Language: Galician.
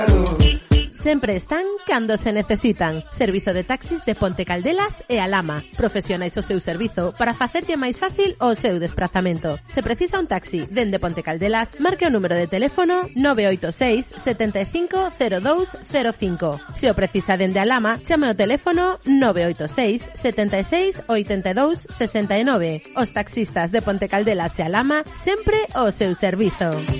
Sempre están cando se necesitan. Servizo de taxis de Ponte Caldelas e Alhama. Profesionais o seu servizo para facerlle máis fácil o seu desplazamento. Se precisa un taxi dende Ponte Caldelas, marque o número de teléfono 986 75 02 05. Se o precisa dende Alhama, chame o teléfono 986 76 82 69. Os taxistas de Ponte Caldelas e Alhama sempre o seu servizo.